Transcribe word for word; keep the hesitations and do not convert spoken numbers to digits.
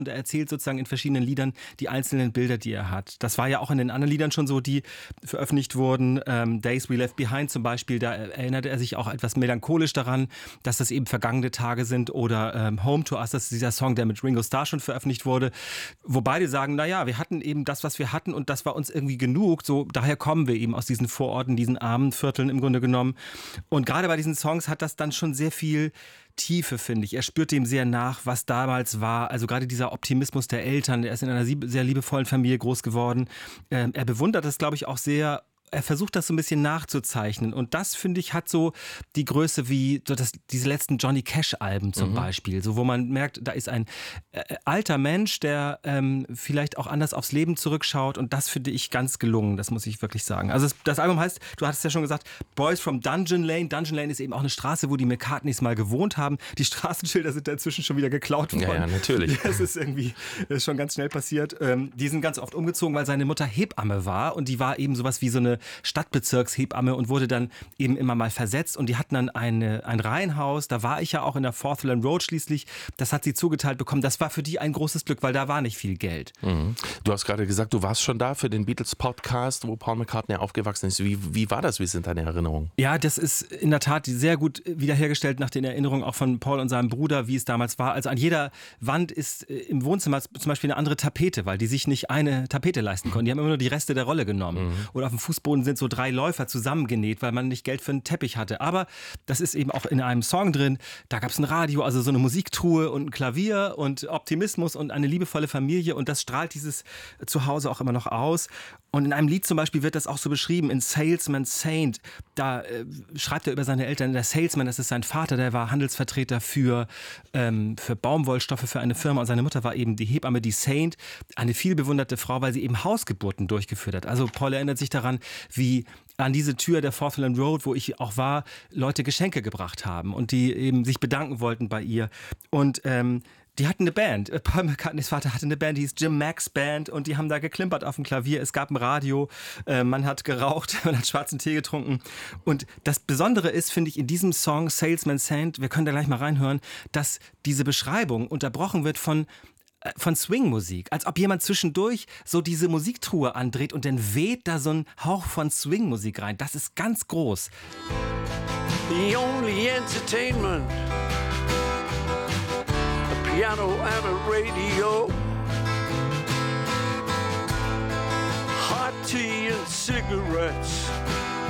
und er erzählt sozusagen in verschiedenen Liedern die einzelnen Bilder, die er hat. Das war ja auch in den anderen Liedern schon so, die veröffentlicht wurden. Ähm, Days We Left Behind zum Beispiel, da erinnerte er sich auch etwas melancholisch daran, dass das eben vergangene Tage sind. Oder ähm, Home to Us, das ist dieser Song, der mit Ringo Starr schon veröffentlicht wurde. Wo beide sagen, naja, wir hatten eben das, was wir hatten und das war uns irgendwie genug. So, daher kommen wir eben aus diesen Vororten, diesen armen Vierteln im Grunde genommen. Und gerade bei diesen Songs hat das dann schon sehr viel Tiefe, finde ich. Er spürt dem sehr nach, was damals war. Also gerade dieser Optimismus der Eltern. Er ist in einer sehr liebevollen Familie groß geworden. Ähm, er bewundert das, glaube ich, auch sehr. Er versucht das so ein bisschen nachzuzeichnen. Und das, finde ich, hat so die Größe wie so das, diese letzten Johnny Cash-Alben zum mhm. Beispiel. So, wo man merkt, da ist ein äh, alter Mensch, der ähm, vielleicht auch anders aufs Leben zurückschaut. Und das finde ich ganz gelungen, das muss ich wirklich sagen. Also das, das Album heißt, du hattest ja schon gesagt, Boys from Dungeon Lane. Dungeon Lane ist eben auch eine Straße, wo die McCartneys mal gewohnt haben. Die Straßenschilder sind da inzwischen schon wieder geklaut worden. Ja, ja, natürlich. Das ist irgendwie das ist schon ganz schnell passiert. Ähm, die sind ganz oft umgezogen, weil seine Mutter Hebamme war. Und die war eben sowas wie so eine Stadtbezirkshebamme und wurde dann eben immer mal versetzt und die hatten dann eine, ein Reihenhaus, da war ich ja auch in der Forthland Road schließlich, das hat sie zugeteilt bekommen, das war für die ein großes Glück, weil da war nicht viel Geld. Mhm. Du hast gerade gesagt, du warst schon da für den Beatles-Podcast, wo Paul McCartney aufgewachsen ist. Wie, wie war das, wie sind deine Erinnerungen? Ja, das ist in der Tat sehr gut wiederhergestellt nach den Erinnerungen auch von Paul und seinem Bruder, wie es damals war. Also an jeder Wand ist im Wohnzimmer zum Beispiel eine andere Tapete, weil die sich nicht eine Tapete leisten konnten, die haben immer nur die Reste der Rolle genommen. Mhm. Oder auf dem Fußboden sind so drei Läufer zusammengenäht, weil man nicht Geld für einen Teppich hatte. Aber das ist eben auch in einem Song drin. Da gab es ein Radio, also so eine Musiktruhe und ein Klavier und Optimismus und eine liebevolle Familie. Und das strahlt dieses Zuhause auch immer noch aus. Und in einem Lied zum Beispiel wird das auch so beschrieben, in Salesman Saint. Da äh, schreibt er über seine Eltern. Der Salesman, das ist sein Vater, der war Handelsvertreter für, ähm, für Baumwollstoffe für eine Firma. Und seine Mutter war eben die Hebamme, die Saint, eine vielbewunderte Frau, weil sie eben Hausgeburten durchgeführt hat. Also Paul erinnert sich daran, wie an diese Tür der Forthland Road, wo ich auch war, Leute Geschenke gebracht haben und die eben sich bedanken wollten bei ihr. Und ähm, die hatten eine Band. Paul McCartneys Vater hatte eine Band, die hieß Jim Max Band und die haben da geklimpert auf dem Klavier. Es gab ein Radio, äh, man hat geraucht, man hat schwarzen Tee getrunken. Und das Besondere ist, finde ich, in diesem Song Salesman Saint, wir können da gleich mal reinhören, dass diese Beschreibung unterbrochen wird von von Swing-Musik, als ob jemand zwischendurch so diese Musiktruhe andreht und dann weht da so ein Hauch von Swing-Musik rein. Das ist ganz groß. The only entertainment, a piano and a radio, hot tea and cigarettes,